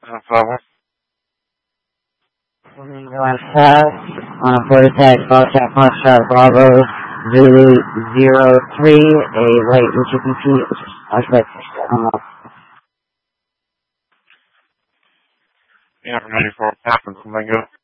problem. Going fast on a 46 Foxtrot Foxtrot Bravo Zulu 03, a late Richard confused. Yeah, from 94 Packard, Flamingo.